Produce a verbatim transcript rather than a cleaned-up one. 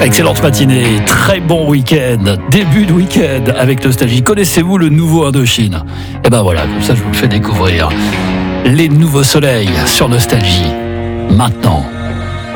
Excellente matinée, très bon week-end, début de week-end avec Nostalgie. Connaissez-vous le nouveau Indochine ? Et ben voilà, comme ça je vous le fais découvrir. Les nouveaux soleils sur Nostalgie, maintenant.